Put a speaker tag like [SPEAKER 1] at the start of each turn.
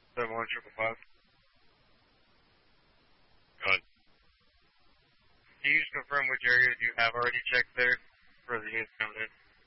[SPEAKER 1] 71555. Good. Can you just confirm which areas you have already checked there for the units coming in?